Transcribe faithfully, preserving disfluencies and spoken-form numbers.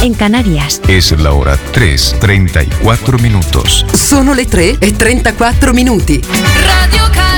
en Canarias. Es la hora tres, treinta y cuatro minutos. Sono le tre e trentaquattro minuti. Radio Canada.